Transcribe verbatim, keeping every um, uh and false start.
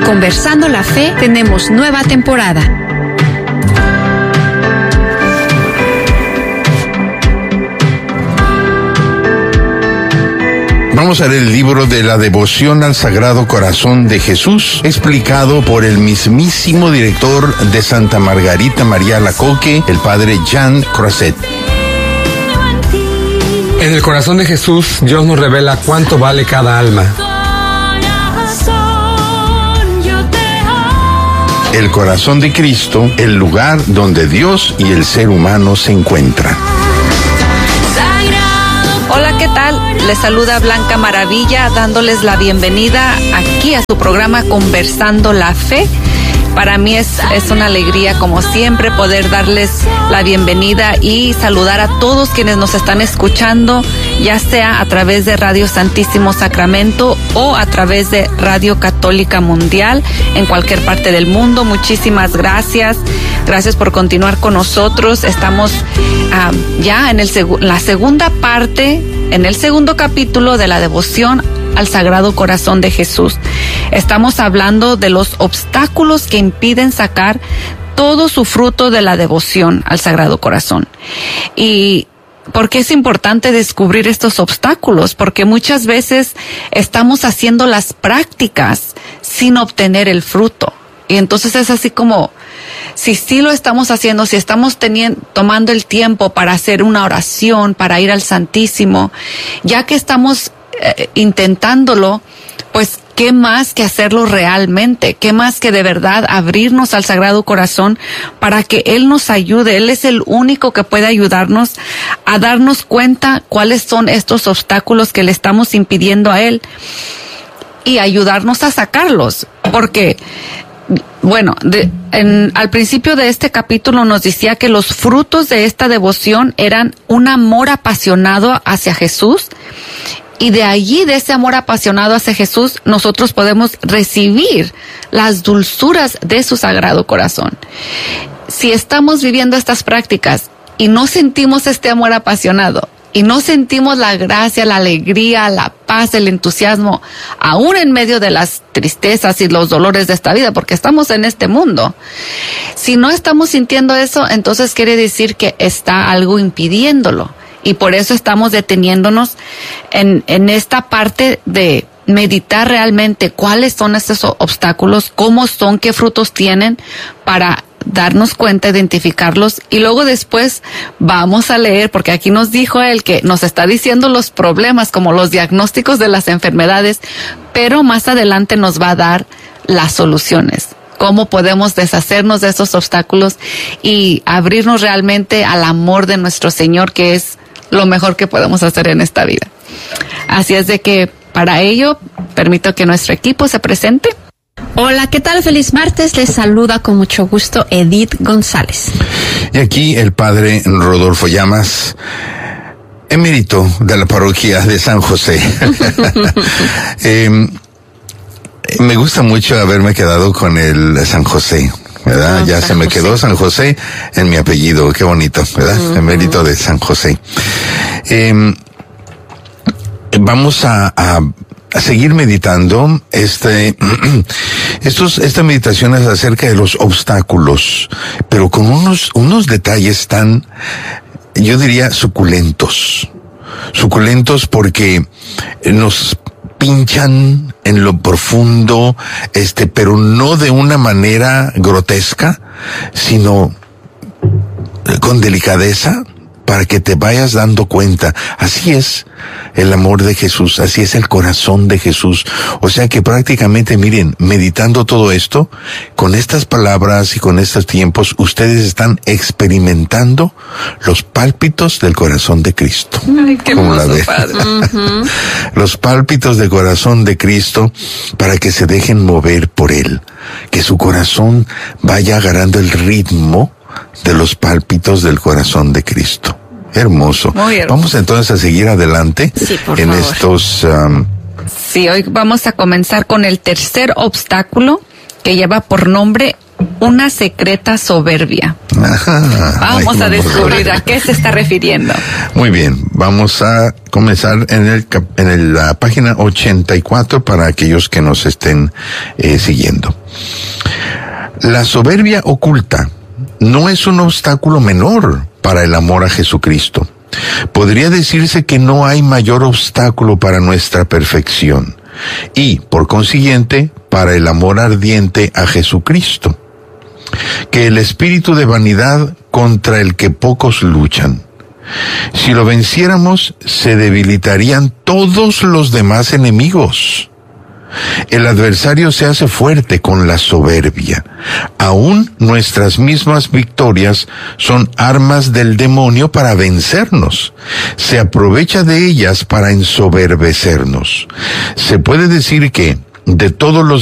Conversando la Fe, tenemos nueva temporada. Vamos a leer el libro de la devoción al Sagrado Corazón de Jesús, explicado por el mismísimo director de Santa Margarita María Alacoque, el padre Jean Croiset. En el corazón de Jesús, Dios nos revela cuánto vale cada alma. El corazón de Cristo, el lugar donde Dios y el ser humano se encuentran. Hola, ¿qué tal? Les saluda Blanca Maravilla, dándoles la bienvenida aquí a su programa Conversando la Fe. Para mí es, es una alegría, como siempre, poder darles la bienvenida y saludar a todos quienes nos están escuchando, ya sea a través de Radio Santísimo Sacramento o a través de Radio Católica Mundial en cualquier parte del mundo. Muchísimas gracias. Gracias por continuar con nosotros. Estamos uh, ya en el seg- la segunda parte, en el segundo capítulo de la devoción al Sagrado Corazón de Jesús. Estamos hablando de los obstáculos que impiden sacar todo su fruto de la devoción al Sagrado Corazón. Y ¿por qué es importante descubrir estos obstáculos? Porque muchas veces estamos haciendo las prácticas sin obtener el fruto. Y entonces es así como, si sí lo estamos haciendo, si estamos teniendo, tomando el tiempo para hacer una oración, para ir al Santísimo, ya que estamos eh, intentándolo, pues qué más que hacerlo realmente, qué más que de verdad abrirnos al Sagrado Corazón para que Él nos ayude. Él es el único que puede ayudarnos a darnos cuenta cuáles son estos obstáculos que le estamos impidiendo a Él y ayudarnos a sacarlos, porque bueno, de, en, al principio de este capítulo nos decía que los frutos de esta devoción eran un amor apasionado hacia Jesús, y de allí, de ese amor apasionado hacia Jesús, nosotros podemos recibir las dulzuras de su Sagrado Corazón. Si estamos viviendo estas prácticas y no sentimos este amor apasionado, y no sentimos la gracia, la alegría, la paz, el entusiasmo, aún en medio de las tristezas y los dolores de esta vida, porque estamos en este mundo. Si no estamos sintiendo eso, entonces quiere decir que está algo impidiéndolo. Y por eso estamos deteniéndonos en, en esta parte de meditar realmente cuáles son estos obstáculos, cómo son, qué frutos tienen, para darnos cuenta, identificarlos, y luego después vamos a leer, porque aquí nos dijo él que nos está diciendo los problemas como los diagnósticos de las enfermedades, pero más adelante nos va a dar las soluciones. Cómo podemos deshacernos de esos obstáculos y abrirnos realmente al amor de nuestro Señor, que es lo mejor que podemos hacer en esta vida. Así es de que para ello permito que nuestro equipo se presente. Hola, ¿qué tal? Feliz martes. Les saluda con mucho gusto Edith González. Y aquí el padre Rodolfo Llamas, emérito de la parroquia de San José. eh, me gusta mucho haberme quedado con el San José, ¿verdad? Oh, ya San se me José. Quedó San José en mi apellido, qué bonito, ¿verdad? Uh-huh. Emérito de San José. Eh, vamos a, a, a seguir meditando este, estos, esta meditación es acerca de los obstáculos, pero con unos, unos detalles tan, yo diría, suculentos. Suculentos porque nos pinchan en lo profundo, este, pero no de una manera grotesca, sino con delicadeza, para que te vayas dando cuenta. Así es el amor de Jesús, así es el corazón de Jesús. O sea que prácticamente, miren, meditando todo esto, con estas palabras y con estos tiempos, ustedes están experimentando los pálpitos del corazón de Cristo. Ay, qué ¿Cómo la hermoso, ven? padre. Uh-huh. Los pálpitos del corazón de Cristo, para que se dejen mover por Él. Que su corazón vaya agarrando el ritmo de los pálpitos del corazón de Cristo. Hermoso. Muy hermoso. Vamos entonces a seguir adelante sí, por en favor. estos... Um... Sí, hoy vamos a comenzar con el tercer obstáculo, que lleva por nombre una secreta soberbia. Ajá. Vamos Ay, a descubrir no. a qué se está refiriendo. Muy bien, vamos a comenzar en el cap- en el, la página ochenta y cuatro para aquellos que nos estén eh, siguiendo. La soberbia oculta no es un obstáculo menor para el amor a Jesucristo. Podría decirse que no hay mayor obstáculo para nuestra perfección y, por consiguiente, para el amor ardiente a Jesucristo, que el espíritu de vanidad contra el que pocos luchan. Si lo venciéramos, se debilitarían todos los demás enemigos. El adversario se hace fuerte con la soberbia. Aún nuestras mismas victorias son armas del demonio para vencernos. Se aprovecha de ellas para ensoberbecernos. Se puede decir que, de todos los